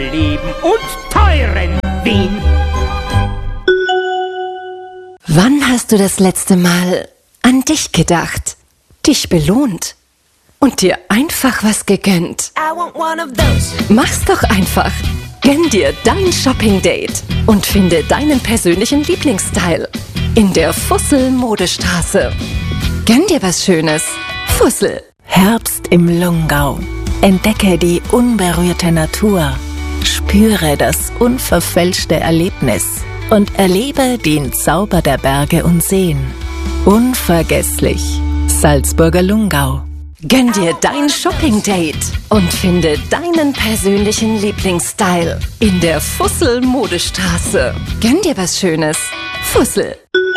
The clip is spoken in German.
lieben und teuren Wien. Wann hast du das letzte Mal an dich gedacht, dich belohnt und dir einfach was gegönnt? Mach's doch einfach. Gönn dir dein Shopping-Date und finde deinen persönlichen Lieblingsstyle in der Fussel-Modestraße. Gönn dir was Schönes. Fussel. Herbst im Lungau. Entdecke die unberührte Natur. Spüre das unverfälschte Erlebnis und erlebe den Zauber der Berge und Seen. Unvergesslich. Salzburger Lungau. Gönn dir dein Shopping-Date und finde deinen persönlichen Lieblingsstyle in der Fussel-Modestraße. Gönn dir was Schönes. Fussel.